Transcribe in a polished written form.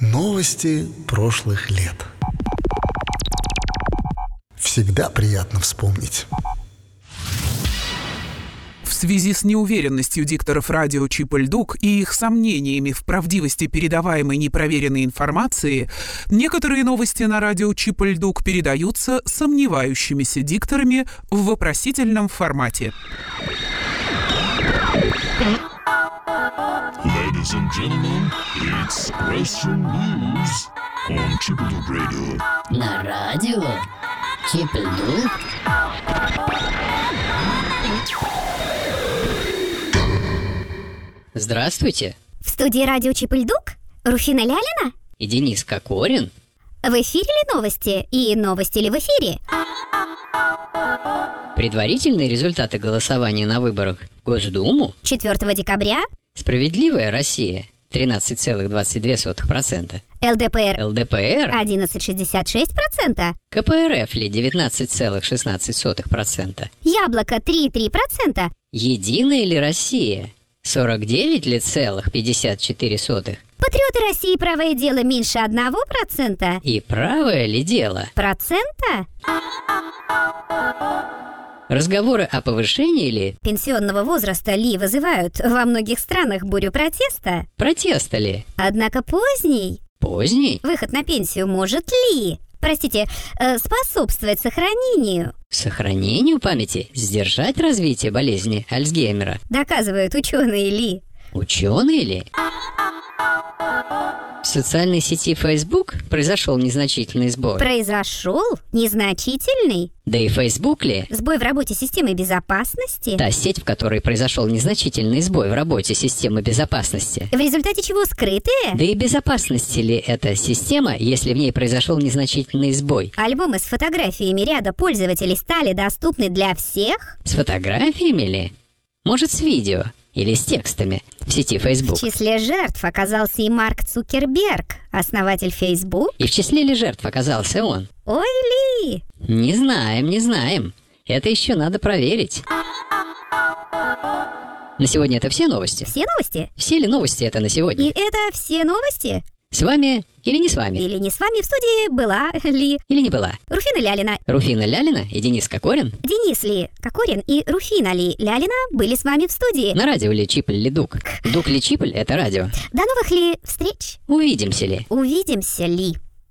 Новости прошлых лет. Всегда приятно вспомнить. В связи с неуверенностью дикторов радио Чип и Льдук и их сомнениями в правдивости передаваемой непроверенной информации, некоторые новости на радио Чип и Льдук передаются сомневающимися дикторами в вопросительном формате. Ladies and gentlemen, it's Question News on Chip и Льдук Radio. На радио Чип и Льдук. Здравствуйте. В студии радио Чип и Льдук Руфина Лялина И Денис Кокорин. В эфире ли новости? И новости ли в эфире? Предварительные результаты голосования на выборах в Госдуму. 4 декабря Справедливая Россия 13,22%. ЛДПР ЛДПР 11,66%. КПРФ ли 19,16%. Яблоко 3,3%. Единая ли Россия 49,54%. Патриоты России правое дело меньше 1%. И правое ли дело? Процента? Разговоры о повышении ли? Пенсионного возраста ли вызывают во многих странах бурю протеста? Протеста ли? Однако поздний Поздний? выход на пенсию может ли, способствовать сохранению? Сохранению памяти? Сдержать развитие болезни Альцгеймера? Доказывают ученые ли? Ученые ли? В социальной сети Facebook произошел незначительный сбой. Произошел незначительный Да и Facebook ли? сбой в работе системы безопасности, Та сеть, в которой произошел незначительный сбой в работе системы безопасности. в результате чего скрытые Да и безопасности ли эта система, если в ней произошел незначительный сбой? альбомы с фотографиями ряда пользователей стали доступны для всех? С фотографиями ли? Может, с видео? Или с текстами в сети Facebook? В числе жертв оказался и Марк Цукерберг, основатель Facebook? И в числе ли жертв оказался он? Ой ли! Не знаем. Это еще надо проверить. На сегодня это все новости? Все новости? Все ли новости это на И сегодня? это все новости? С вами или не с вами? Или не с вами в студии была ли Или не была? Руфина Лялина, Руфина Лялина и Денис Кокорин? Денис ли Кокорин и Руфина ли Лялина были с вами в студии. На радио ли Чип ли Дук? Дук ли Чип — это радио. До новых ли встреч? Увидимся ли? Увидимся ли?